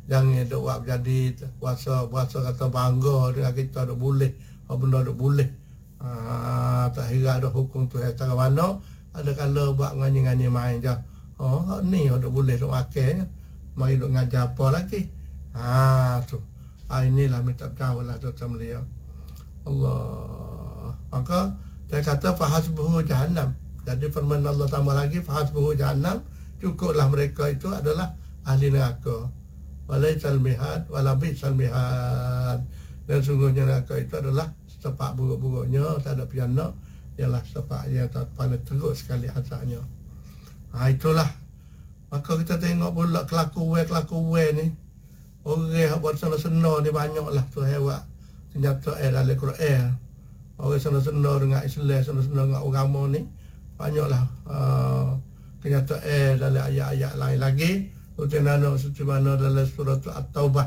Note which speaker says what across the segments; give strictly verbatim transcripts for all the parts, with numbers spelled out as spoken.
Speaker 1: Jangan duk buat jadi puasa puasa kata bangga dengan kita duk boleh, apa benda duk boleh. Ah, tak kira ada hukum tu cara mana, ada kala buat ngani-ngani main je. Oh, ni duk boleh duk makan, mari duk ngajar apa lagi. Ah tu. Ah inilah minta jauh lah tu mulia. Allah. Maka dia kata fahasbuhu jahannam. Jadi firman Allah tambah lagi fahasbuhu jahannam, cukuplah mereka itu adalah ahli neraka. Walaisal mihad walabisal mihad. Dan sungguhnya neraka itu adalah sepak buruk-buruknya, tak ada piana, ialah sepak yang tak paling teruk sekali azabnya. Ha, itulah. Maka kita tengok pula kelakuan-kelakuan ni. Orang yang buat sena-sena ni banyaklah tu hewan. Ternyata eh dalam Quran. Orang sena-sena dengan Islam, sena-sena dengan agama ni banyaklah uh, kenyataan eh dalam ayat-ayat lain lagi. Utenano seperti mana dalam surah At-Taubah.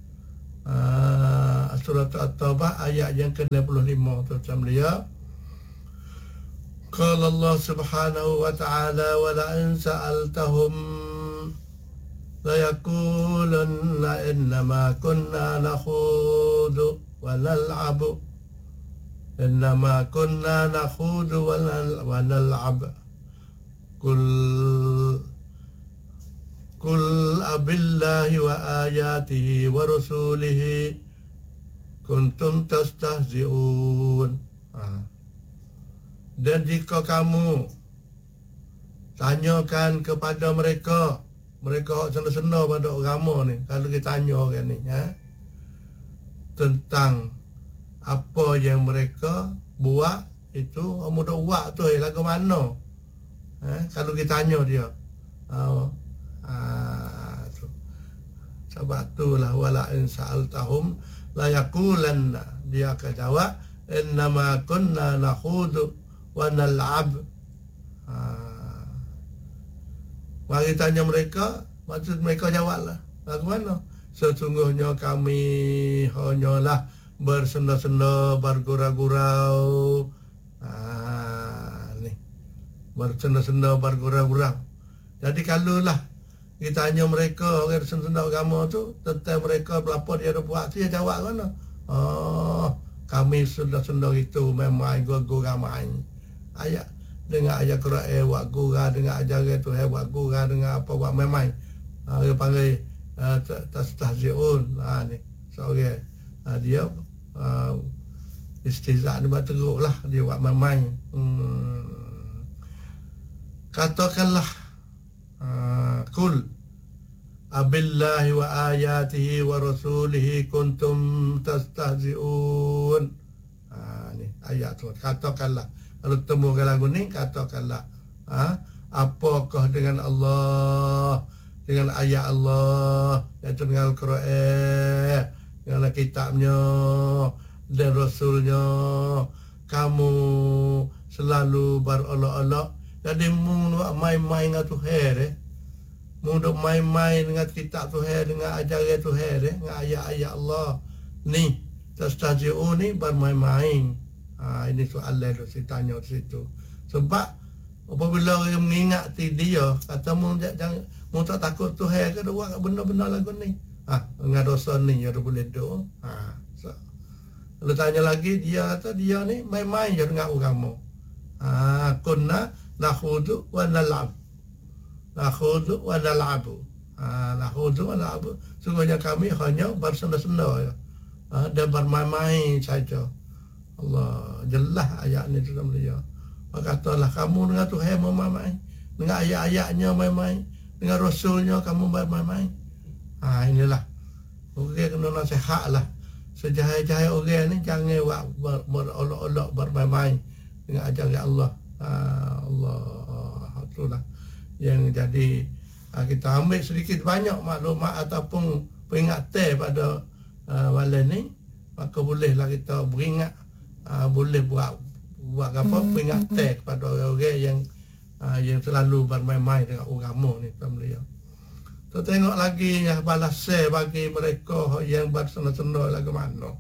Speaker 1: Uh, surah At-Taubah ayat yang ke enam puluh lima tu macam dia. Qala Allah Subhanahu wa ta'ala wa la in sa'altahum la yaqulanna innama kunna nakhudu wa nal'abu innama kunna nakhudu wa nal'ab kul Kul abillahi wa ayatihi wa rasulihi kuntum tastahzi'un. Ha. Dan jika kamu tanyakan kepada mereka, mereka sena-sena pada agama ni, kalau kita tanya orang ni, ha, tentang apa yang mereka buat itu, kamu dah buat tu eh, lagu mana? Ha, kalau kita tanya dia. Ha, Ah, tu. Sebab itulah wala in sa'altahum la yaqulanna, dia akan jawab innama kunna nakhudu wa nal'ab. Ah. Mari tanya mereka, maksud mereka jawablah. Bagaimana? Sesungguhnya kami hanyalah bersenda-senda, bergurau-gurau. Ah, ni. Bersenda-senda, bergurau-gurau. Jadi kalaulah kita tanya mereka, orang senda agama tu, tentang mereka berapa dia ada buat tu, dia jawab mana? Oh, kami sudah senda itu memang gurau main. Ayat dengan ayat Quran buat gurau, dengan ajaran tu buat gurau, dengan apa buat memang. Ah, dia panggil uh, tastahzi'un. Ah ni. Seorang uh, dia uh, istihza ni buat teruklah, dia buat memang. Hmm. Katakanlah Uh, kul abillahi wa ayatihi wa rasulihi kuntum tastahzi'un. Ha, ni ayat tu. Katakanlah, kalau temukan lagu ni, katakanlah, ha, apakah dengan Allah, dengan ayat Allah, iaitu dengan Al-Quran, dengan kitabnya dan Rasulnya, kamu selalu berolok-olok. Jadi mu nak main-main dengan Tuhan eh. Mu nak main-main dengan kitab Tuhan, dengan ajaran Tuhan eh, dengan ayat-ayat Allah. Ni, tastahzi'un ni bermain-main. Ha, ini soalan tu saya tanya di situ. Sebab apabila orang mengingati dia, kata mu jangan mu tak takut Tuhan ke buat benda-benda lagu ni. Ha, dengan dosa ni dia boleh do. Ha, so. Kalau tanya lagi, dia kata dia ni main-main je dengan agama. Ha, kunna nakhudu wa nal'ab. Nakhudu wa nal'abu. Ha, nakhudu wa nal'abu. Sungguhnya kami hanya bersenda-senda ya. Ha, dan bermain-main saja. Allah, jelas ayat ni dalam dia. Maka katalah kamu dengan Tuhan bermain-main, dengan ayat-ayatnya main-main, dengan Rasulnya kamu bermain-main. Ha, inilah. Orang kena nasihat lah. Sejahai-jahai orang ni jangan buat berolok-olok bermain-main dengan ajaran Allah. Ah, Allah, itulah yang jadi. Ah, kita ambil sedikit banyak maklumat ataupun peringatan pada ah, malam ni, maka bolehlah kita beringat, ah, boleh buat buat apa peringatan kepada orang-orang yang ah, yang selalu bermain-main dengan agama ni, family. Kita tengok lagi yang balasan bagi mereka yang bersenda-senda lagu mana.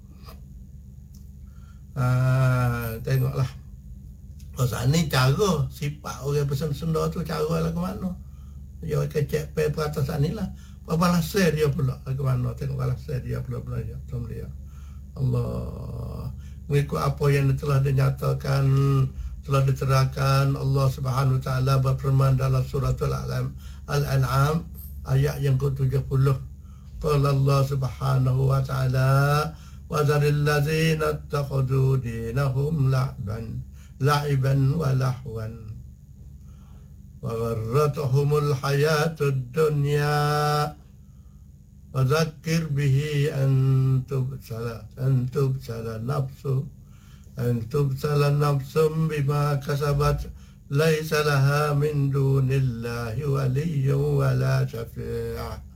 Speaker 1: Ah, tengoklah. Pasal ni cara sifat orang bersenda-senda tu cara lah ke mana. Dia akan cek pe peratasan ni lah. balasai dia pula ke mana, tengok balasai dia pula pula ya dia. Allah mengikut apa yang telah dinyatakan, telah diterangkan. Allah Subhanahu wa taala berfirman dalam surah Al-An'am ayat yang ke tujuh puluh. Qala Allah Subhanahu wa taala wa dzaril ladzina ittakhadhu dinahum la'ban la'iban wa lahwan wa gharratuhumul hayatud dunya wa dzakkir bihi an tubsala an tubsala nafsu an tubsala nafsum bima kasabat laisa laha min dunillahi waliyyun wa la syafi'.